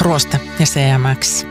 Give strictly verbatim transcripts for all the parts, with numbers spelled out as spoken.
Ruoste ja C M X.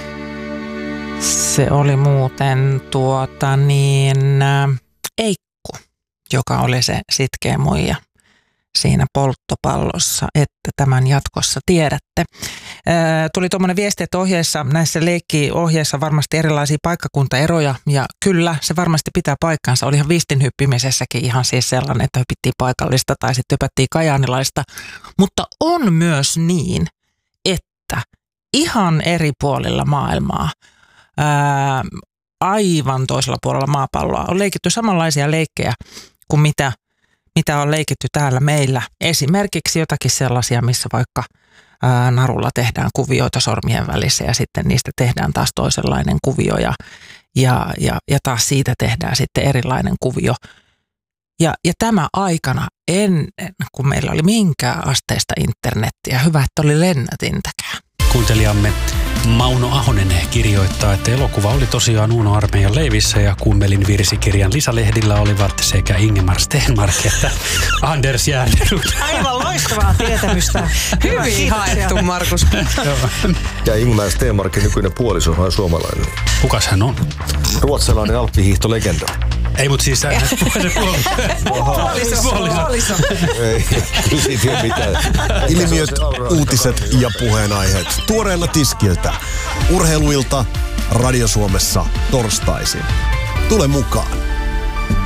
Se oli muuten tuota niin Eikku, joka oli se sitkeä muija siinä polttopallossa, että tämän jatkossa tiedätte. Tuli tuommoinen viesti, että ohjeissa, näissä leikkiohjeissa varmasti erilaisia paikkakuntaeroja, ja kyllä se varmasti pitää paikkansa. Olihan viistinhyppimisessäkin ihan siis sellainen, että hypittiin paikallista tai sitten hypättiin kajaanilaista, mutta on myös niin, että ihan eri puolilla maailmaa, ää, aivan toisella puolella maapalloa on leikitty samanlaisia leikkejä kuin mitä mitä on leikitty täällä meillä. Esimerkiksi jotakin sellaisia, missä vaikka ää, narulla tehdään kuvioita sormien välissä ja sitten niistä tehdään taas toisenlainen kuvio ja, ja, ja, ja taas siitä tehdään sitten erilainen kuvio. Ja, ja tämä aikana ennen kuin meillä oli minkään asteista internettiä, hyvä, että oli lennätintäkään. Kuuntelijamme Mauno Ahonen kirjoittaa, että elokuva oli tosiaan Uno Armeijan leivissä ja Kummelin virsikirjan lisälehdillä olivat sekä Ingemar Stenmark että Anders Järnerud. Aivan loistavaa tietämystä. Hyvin haettu, Markus. Ja Ingemar Stenmarkin nykyinen puoliso on suomalainen. Kukas hän on? Ruotsalainen alppihiihtolegenda. Ei, mutta siis se Puoliso. Puoliso. Ei, kyllä siitä ei ole mitään. Ilmiöt, uutiset ja puheenaiheet. Tuoreella tiskiltä. Urheiluilta Radio Suomessa torstaisin. Tule mukaan.